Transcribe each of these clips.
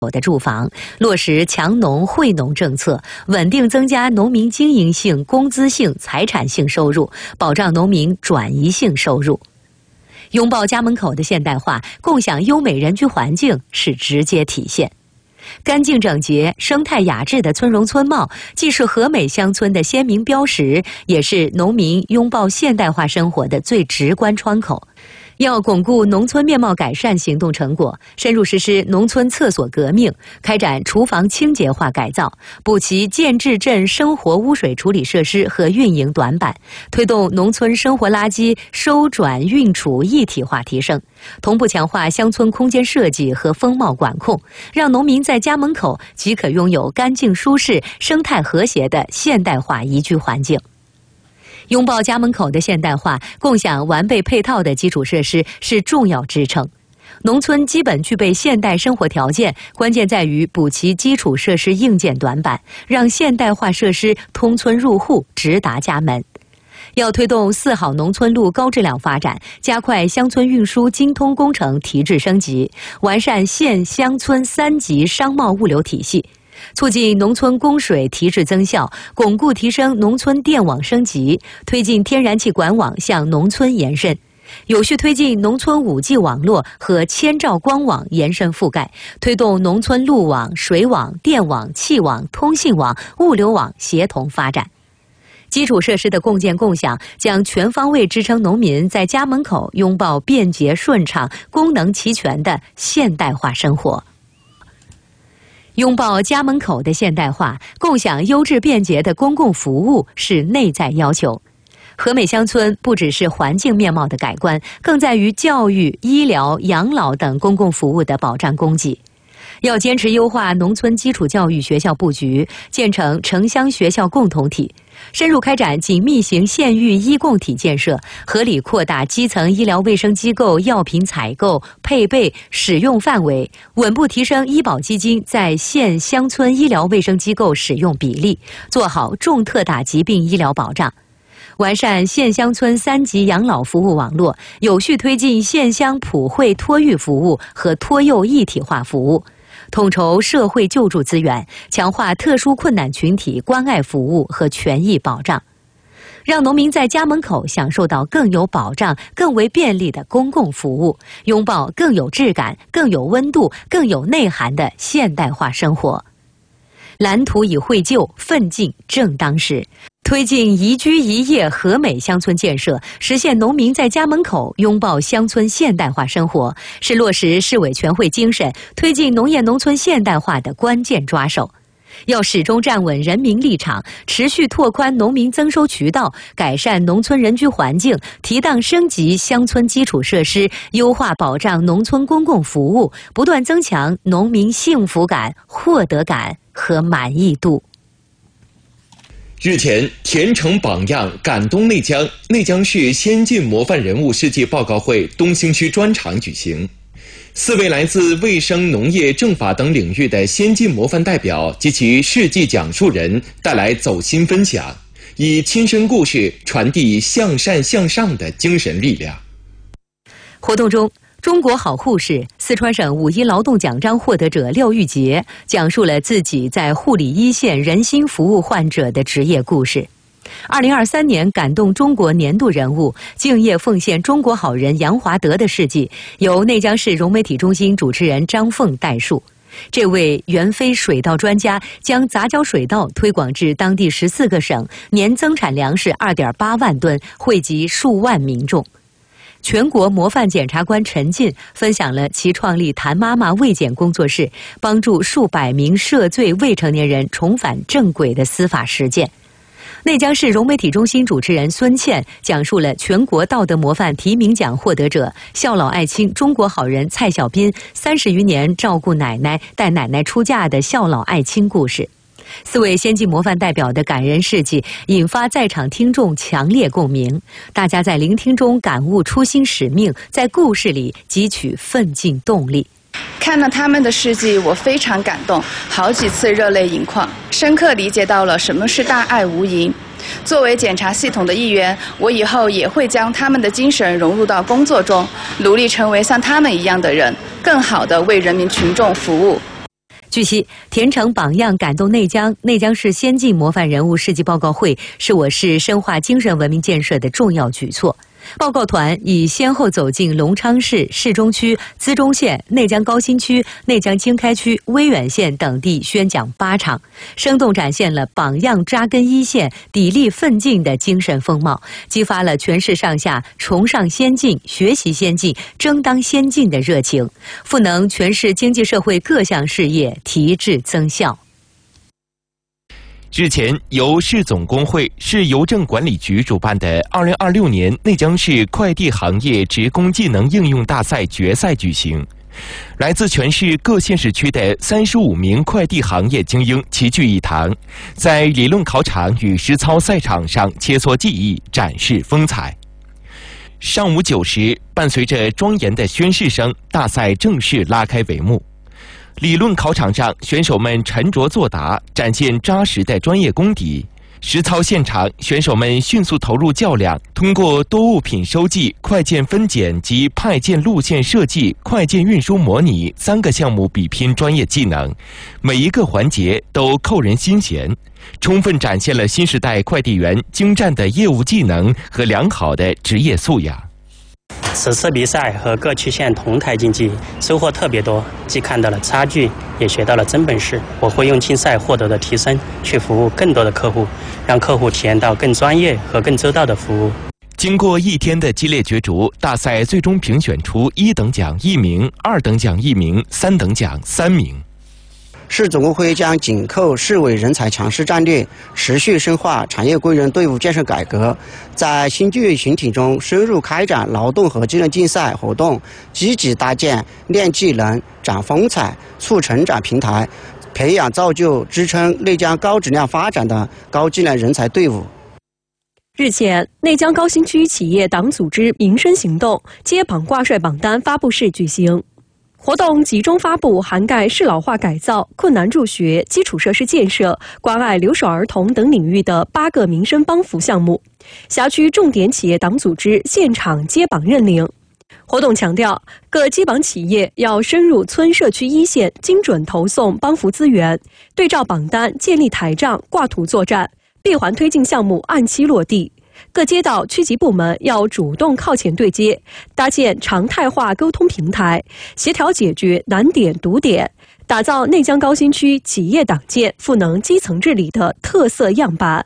的住房，落实强农惠农政策，稳定增加农民经营性、工资性、财产性收入，保障农民转移性收入。拥抱家门口的现代化，共享优美人居环境是直接体现。干净整洁、生态雅致的村容村貌，既是和美乡村的鲜明标识，也是农民拥抱现代化生活的最直观窗口。要巩固农村面貌改善行动成果，深入实施农村厕所革命，开展厨房清洁化改造，补齐建制镇生活污水处理设施和运营短板，推动农村生活垃圾收转运储一体化提升，同步强化乡村空间设计和风貌管控，让农民在家门口即可拥有干净舒适、生态和谐的现代化宜居环境。拥抱家门口的现代化，共享完备配套的基础设施是重要支撑。农村基本具备现代生活条件，关键在于补齐基础设施硬件短板，让现代化设施通村入户，直达家门。要推动4好农村路高质量发展，加快乡村运输精通工程提质升级，完善县乡村3级商贸物流体系。促进农村供水提质增效，巩固提升农村电网升级，推进天然气管网向农村延伸，有序推进农村5G 网络和千兆光网延伸覆盖，推动农村路网、水网、电网、气网、通信网、物流网协同发展。基础设施的共建共享，将全方位支撑农民在家门口拥抱便捷顺畅、功能齐全的现代化生活。拥抱家门口的现代化，共享优质便捷的公共服务是内在要求。和美乡村不只是环境面貌的改观，更在于教育、医疗、养老等公共服务的保障供给。要坚持优化农村基础教育学校布局，建成城乡学校共同体，深入开展紧密型县域医共体建设，合理扩大基层医疗卫生机构药品采购、配备、使用范围，稳步提升医保基金在县乡村医疗卫生机构使用比例，做好重特大疾病医疗保障。完善县乡村3级养老服务网络，有序推进县乡普惠托育服务和托幼一体化服务，统筹社会救助资源，强化特殊困难群体关爱服务和权益保障，让农民在家门口享受到更有保障、更为便利的公共服务，拥抱更有质感、更有温度、更有内涵的现代化生活。蓝图已绘就，奋进正当时。推进宜居宜业和美乡村建设，实现农民在家门口拥抱乡村现代化生活，是落实市委全会精神、推进农业农村现代化的关键抓手。要始终站稳人民立场，持续拓宽农民增收渠道，改善农村人居环境，提档升级乡村基础设施，优化保障农村公共服务，不断增强农民幸福感、获得感和满意度。 日前，甜橙榜样感动内江，内江市先进模范人物世界报告会东兴区专场举行。4位来自卫生、农业、政法等领域的先进模范代表及其事迹讲述人带来走心分享，以亲身故事传递向善向上的精神力量。 活动中，中国好护士、四川省5一劳动奖章获得者廖玉杰讲述了自己在护理一线人心服务患者的职业故事。2023年感动中国年度人物、敬业奉献中国好人杨华德的事迹，由内江市融媒体中心主持人张凤代述。这位原非水稻专家将杂交水稻推广至当地14个省，年增产粮食2.8万吨，惠及数万民众。全国模范检察官陈进分享了其创立谭妈妈卫检工作室，帮助数百名涉罪未成年人重返正轨的司法实践。内江市融媒体中心主持人孙倩讲述了全国道德模范提名奖获得者、孝老爱亲中国好人蔡小斌30余年照顾奶奶、带奶奶出嫁的孝老爱亲故事。4位先进模范代表的感人事迹引发在场听众强烈共鸣，大家在聆听中感悟初心使命，在故事里汲取奋进动力。 看了他们的事迹，我非常感动，好几次热泪盈眶，深刻理解到了什么是大爱无垠。作为检察系统的一员，我以后也会将他们的精神融入到工作中，努力成为像他们一样的人，更好地为人民群众服务。 据悉，甜橙榜样感动内江，内江市先进模范人物事迹报告会是我市深化精神文明建设的重要举措。报告团已先后走进龙昌市、市中区、资中县、内江高新区、内江经开区、威远县等地宣讲8场，生动展现了榜样扎根一线、砥砺奋进的精神风貌，激发了全市上下崇尚先进、学习先进、争当先进的热情，赋能全市经济社会各项事业提质增效。 日前，由市总工会、市邮政管理局主办的2026年内江市快递行业职工技能应用大赛决赛举行。来自全市各县市区的35名快递行业精英齐聚一堂，在理论考场与实操赛场上切磋技艺，展示风采。上午9时，伴随着庄严的宣誓声，大赛正式拉开帷幕。理论考场上，选手们沉着作答，展现扎实的专业功底；实操现场，选手们迅速投入较量，通过多物品收集、快件分拣及派件路线设计、快件运输模拟3个项目比拼专业技能，每一个环节都扣人心弦，充分展现了新时代快递员精湛的业务技能和良好的职业素养。 此次比赛和各区县同台竞技收获特别多，既看到了差距，也学到了真本事。我会用竞赛获得的提升去服务更多的客户，让客户体验到更专业和更周到的服务。 经过1天的激烈角逐，大赛最终评选出1等奖1名、2等奖1名、3等奖3名。 市总工会将紧扣市委人才强势战略，持续深化产业工人队伍建设改革，在新就业群体中深入开展劳动和技能竞赛活动，积极搭建练技能、展风采、促成长平台，培养造就支撑内江高质量发展的高技能人才队伍。 日前，内江高新区企业党组织民生行动揭榜挂帅榜单发布式举行。活动集中发布涵盖适老化改造、困难助学、基础设施建设、关爱留守儿童等领域的8个民生帮扶项目，辖区重点企业党组织现场揭榜认领。活动强调，各揭榜企业要深入村社区一线，精准投送帮扶资源，对照榜单建立台账，挂图作战，闭环推进项目按期落地。各街道区级部门要主动靠前对接，搭建常态化沟通平台，协调解决难点堵点，打造内江高新区企业党建赋能基层治理的特色样板。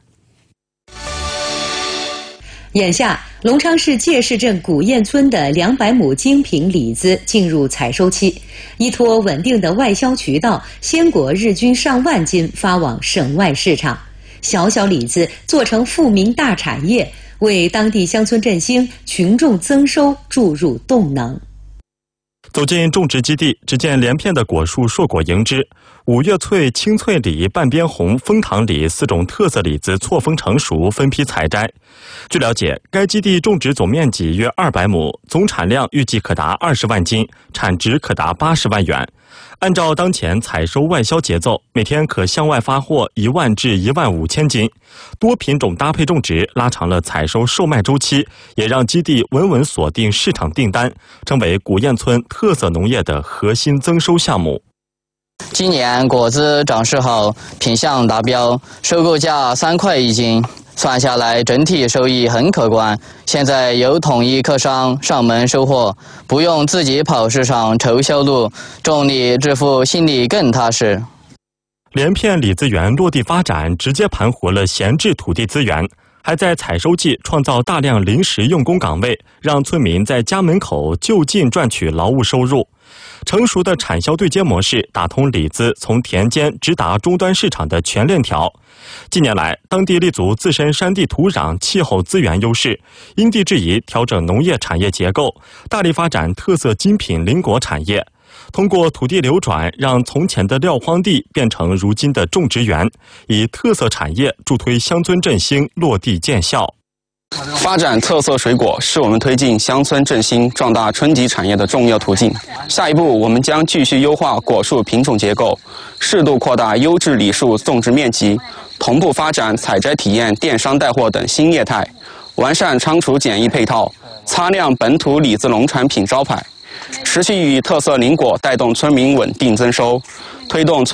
眼下，龙昌市界市镇古堰村的200亩精品李子进入采收期，依托稳定的外销渠道，鲜果日均上万斤发往省外市场。小小李子做成富民大产业，为当地乡村振兴、群众增收注入动能。 走进种植基地，只见连片的果树硕果迎之，五月翠、青翠李、半边红、枫糖李4种特色李子错峰成熟，分批采摘。据了解，该基地种植总面积约200亩，总产量预计可达20万斤，产值可达80万元。按照当前采收外销节奏，每天可向外发货1万至1万5千斤。多品种搭配种植，拉长了采收售卖周期，也让基地稳稳锁定市场订单，成为古堰村特色农业的核心增收项目。 今年果子长势好，品相达标，收购价3块1斤，算下来整体收益很可观。现在有统一客商上门收货，不用自己跑市场筹销路，种李致富心里更踏实。 连片李子园落地发展，直接盘活了闲置土地资源，还在采收季创造大量临时用工岗位，让村民在家门口就近赚取劳务收入。成熟的产销对接模式打通李子从田间直达终端市场的全链条。近年来，当地立足自身山地土壤、气候资源优势，因地制宜调整农业产业结构，大力发展特色精品林果产业。通过土地流转，让从前的撂荒地变成如今的种植园，以特色产业助推乡村振兴落地见效。 发展特色水果是我们推进乡村振兴、壮大春集产业的重要途径。下一步，我们将继续优化果树品种结构，适度扩大优质李树种植面积，同步发展采摘体验、电商带货等新业态，完善仓储检疫配套，擦亮本土李子农产品招牌，持续以特色林果带动村民稳定增收，推动